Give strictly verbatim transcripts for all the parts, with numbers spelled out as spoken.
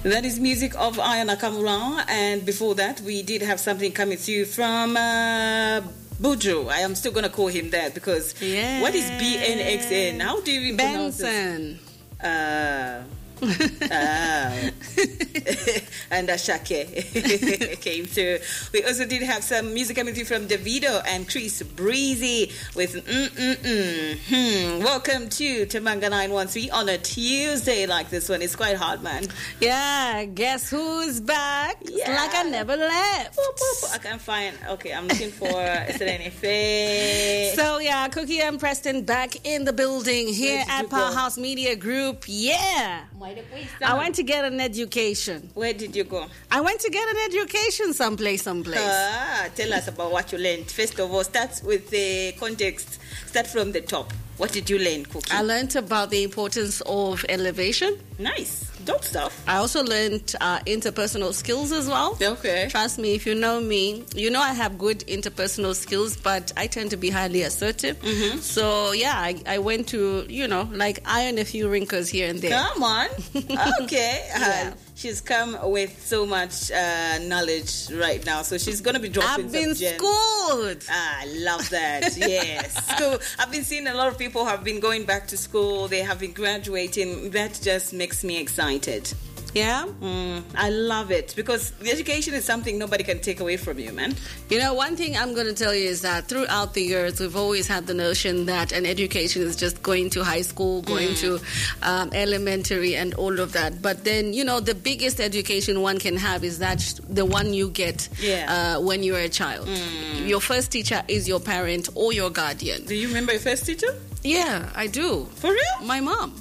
That is music of Aya Nakamura, and before that we did have something coming through from uh, Buju. I am still going to call him that because yeah. What is B N X N? How do you even pronounce Benson. this? Uh, ah. And Ashake came through. We also did have some music coming through from Davido and Chris Breezy with mm-mm-mm. Hmm. Welcome to Tamanga nine one three on a Tuesday like this one. It's quite hard, man. Yeah, guess who's back? Yeah. It's like I never left. Boop, boop, boop. I can't find. Okay, I'm looking for Serenefe. So, yeah, Cookie and Preston back in the building here at Powerhouse Media Group. Yeah. I went to get an education. Where did you go? I went to get an education someplace, someplace. Ah, tell us about what you learned. First of all, start with the context. Start from the top. What did you learn, Cookie? I learned about the importance of elevation. Nice. Dope stuff. I also learned uh, interpersonal skills as well. Okay. Trust me, if you know me, you know I have good interpersonal skills, but I tend to be highly assertive. Mm-hmm. So, yeah, I, I went to, you know, like iron a few wrinkles here and there. Come on. Okay. Yeah. Uh, she's come with so much uh, knowledge right now, so she's going to be dropping I've been some gems. schooled. Ah, I love that. Yes. School. I've been seeing a lot of people have been going back to school. They have been graduating. That just makes me excited. Yeah? Mm, I love it because the education is something nobody can take away from you, man. You know, one thing I'm going to tell you is that throughout the years, we've always had the notion that an education is just going to high school, going mm. to um, elementary and all of that. But then, you know, the biggest education one can have is that the one you get yeah. uh, when you're a child. Mm. Your first teacher is your parent or your guardian. Do you remember your first teacher? Yeah, I do. For real? My mom.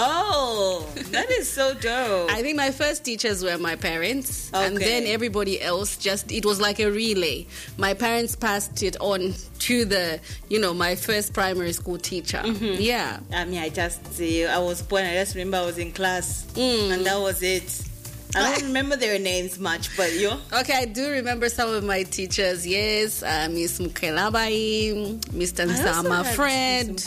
Oh, that is so dope. I think my first teachers were my parents, okay. and then everybody else just, it was like a relay. My parents passed it on to the, you know, my first primary school teacher. Mm-hmm. Yeah. I mean, I just, see, I was born, I just remember I was in class, mm. and that was it. I don't remember their names much, but you? Okay, I do remember some of my teachers, yes. Uh, Miss Mukelabai, Mister Nsama Fred.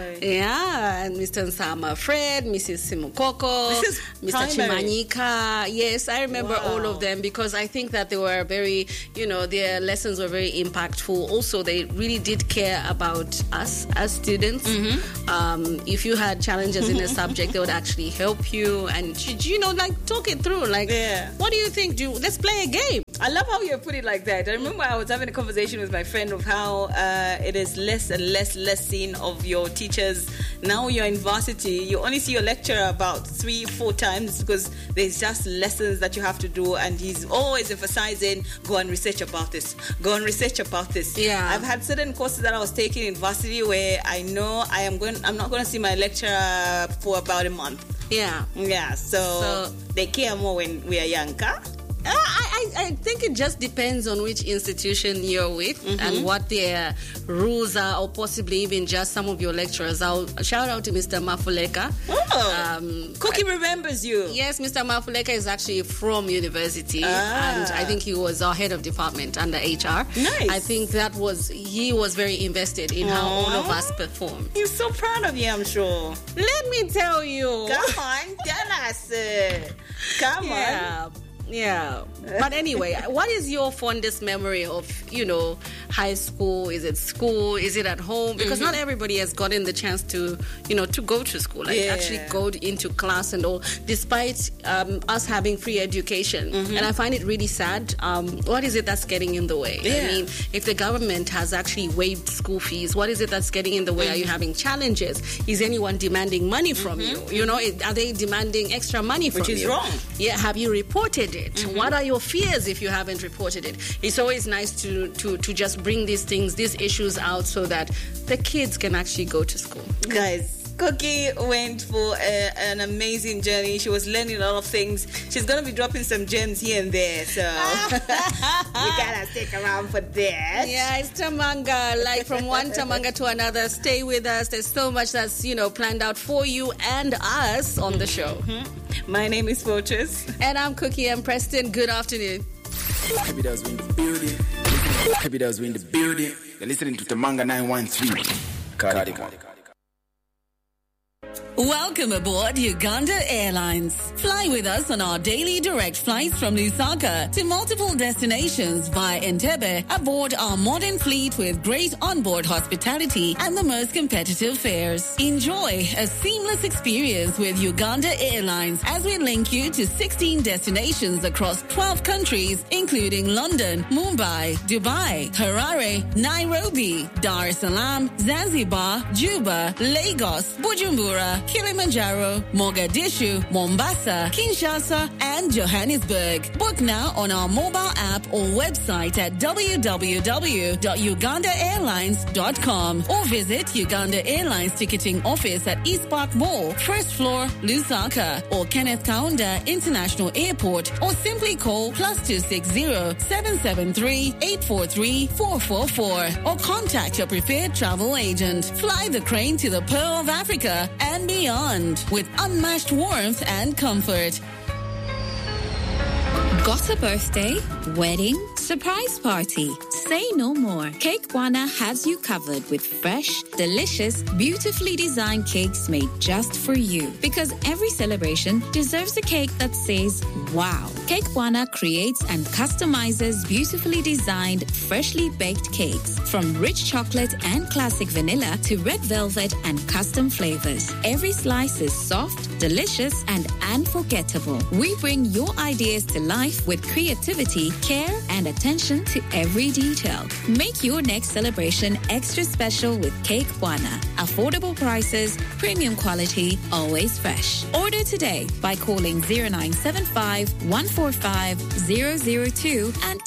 Yeah, and Mister Nsama Fred, Missus Simukoko, Mister Chimanyika. Yes, I remember wow. all of them because I think that they were very, you know, their lessons were very impactful. Also, they really did care about us as students. Mm-hmm. Um, if you had challenges in a subject, they would actually help you and, you know, like talk it through. Like, yeah. What do you think? Do let's play a game. I love how you put it like that. I remember I was having a conversation with my friend of how uh, it is less and less less seen of your teachers. Now you're in varsity, you only see your lecturer about three, four times because there's just lessons that you have to do, and he's always emphasizing, go and research about this, go and research about this. Yeah. I've had certain courses that I was taking in varsity where I know I am going, I'm not going to see my lecturer for about a month. Yeah. Yeah, so, so they care more when we are younger. Uh, I, I, I think it just depends on which institution you're with mm-hmm. and what their rules are, or possibly even just some of your lecturers. I'll shout out to Mister Mafuleka. Oh, um, Cookie I, remembers you. Yes, Mister Mafuleka is actually from university, ah. and I think he was our head of department under H R. Nice. I think that was he was very invested in Aww. How all of us performed. He's so proud of you, I'm sure. Let me tell you. Come on, tell us. Uh, come yeah. on. Yeah. But anyway, what is your fondest memory of, you know, high school? Is it school? Is it at home? Because mm-hmm. not everybody has gotten the chance to, you know, to go to school, like yeah. actually go into class and all, despite um, us having free education. Mm-hmm. And I find it really sad. Um, what is it that's getting in the way? Yeah. I mean, if the government has actually waived school fees, what is it that's getting in the way? Mm-hmm. Are you having challenges? Is anyone demanding money from mm-hmm. you? You know, are they demanding extra money from you? Which is wrong. Yeah. Have you reported it? Mm-hmm. What are your fears if you haven't reported it? It's always nice to, to, to just bring these things, these issues out so that the kids can actually go to school. Guys, Cookie went for a, an amazing journey. She was learning a lot of things. She's going to be dropping some gems here and there. So we got to stick around for that. Yeah, it's Tamanga. Like from one Tamanga to another. Stay with us. There's so much that's, you know, planned out for you and us on the show. Mm-hmm. My name is Fortress. And I'm Cookie and Preston. Good afternoon. Happy that was in the building. Happy that was in the building. You're listening to Tamanga nine one three. Cardi, Cardi, Cardi. Welcome aboard Uganda Airlines. Fly with us on our daily direct flights from Lusaka to multiple destinations via Entebbe aboard our modern fleet with great onboard hospitality and the most competitive fares. Enjoy a seamless experience with Uganda Airlines as we link you to sixteen destinations across twelve countries, including London, Mumbai, Dubai, Harare, Nairobi, Dar es Salaam, Zanzibar, Juba, Lagos, Bujumbura, Kilimanjaro, Mogadishu, Mombasa, Kinshasa, and Johannesburg. Book now on our mobile app or website at w w w dot uganda airlines dot com or visit Uganda Airlines ticketing office at East Park Mall, first floor, Lusaka, or Kenneth Kaunda International Airport, or simply call plus two six zero, seven seven three, eight four three, four four four or contact your preferred travel agent. Fly the crane to the Pearl of Africa and beyond with unmatched warmth and comfort. Got a birthday, wedding, surprise party? Say no more. Cake Wana has you covered with fresh, delicious, beautifully designed cakes made just for you. Because every celebration deserves a cake that says, wow. Cake Wana creates and customizes beautifully designed, freshly baked cakes from rich chocolate and classic vanilla to red velvet and custom flavors. Every slice is soft, delicious, and unforgettable. We bring your ideas to life with creativity, care, and attention to every detail. Make your next celebration extra special with Cake Wana. Affordable prices, premium quality, always fresh. Order today by calling zero nine seven five, one four five, zero zero two and